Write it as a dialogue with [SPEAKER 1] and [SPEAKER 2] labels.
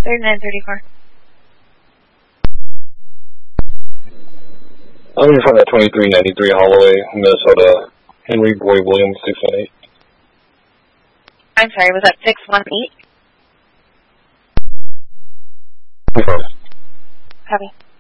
[SPEAKER 1] 3934.
[SPEAKER 2] I'm going to find that 2393 Holloway, Minnesota, Henry Boy Williams, 618.
[SPEAKER 1] I'm sorry, was that 618?
[SPEAKER 2] Confirmed.
[SPEAKER 1] Copy.